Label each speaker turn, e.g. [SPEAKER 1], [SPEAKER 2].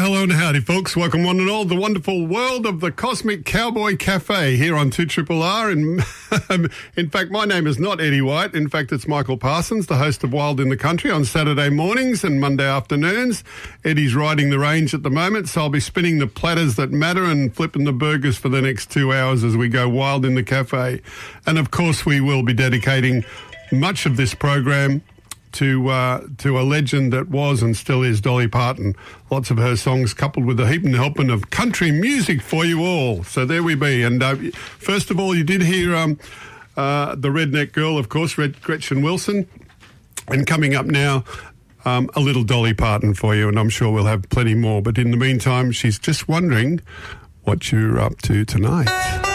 [SPEAKER 1] hello and howdy, folks. Welcome one and all to the wonderful world of the Cosmic Cowboy Cafe here on 2RRR. And in fact, my name is not Eddie White. In fact, it's Michael Parsons, the host of Wild in the Country on Saturday mornings and Monday afternoons. Eddie's riding the range at the moment, so I'll be spinning the platters that matter and flipping the burgers for the next 2 hours as we go wild in the cafe. And of course, we will be dedicating much of this program to a legend that was and still is Dolly Parton. Lots of her songs coupled with a heap and helping of country music for you all. So there we be. And first of all, you did hear the Redneck Girl, of course, Gretchen Wilson. And coming up now, a little Dolly Parton for you, and I'm sure we'll have plenty more. But in the meantime, she's just wondering what you're up to tonight.